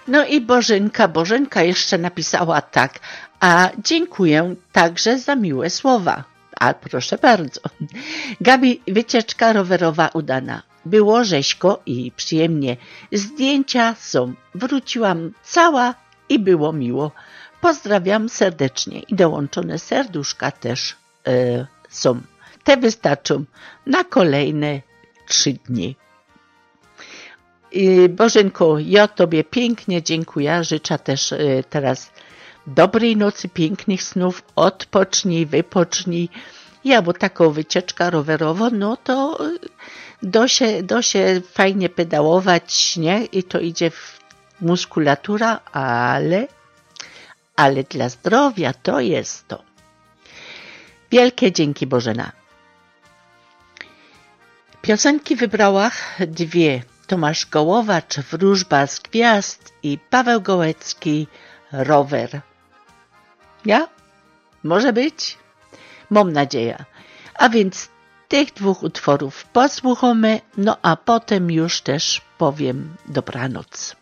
No i Bożenka jeszcze napisała tak, a dziękuję także za miłe słowa. A proszę bardzo. Gabi, wycieczka rowerowa udana. Było rzeźko i przyjemnie. Zdjęcia są. Wróciłam cała i było miło. Pozdrawiam serdecznie i dołączone serduszka też są. Te wystarczą na kolejne 3 dni. Bożenko, ja Tobie pięknie dziękuję. Życzę też teraz dobrej nocy, pięknych snów. Odpocznij, wypocznij. Ja, bo taką wycieczka rowerowa, no to do się fajnie pedałować, nie? I to idzie w muskulatura, ale dla zdrowia to jest to. Wielkie dzięki, Bożena. Piosenki wybrała 2. Tomasz Gołowacz, Wróżba z gwiazd i Paweł Gołecki, Rower. Ja? Może być? Mam nadzieję. A więc tych 2 utworów posłuchamy, no a potem już też powiem dobranoc.